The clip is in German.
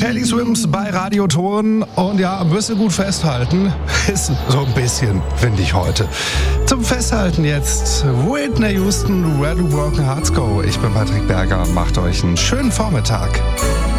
Teddy Swims bei Radioton und ja, müsst ihr gut festhalten. Ist so ein bisschen, finde ich heute. Zum Festhalten jetzt Whitney Houston, Where Do Broken Hearts Go? Ich bin Patrick Berger, macht euch einen schönen Vormittag.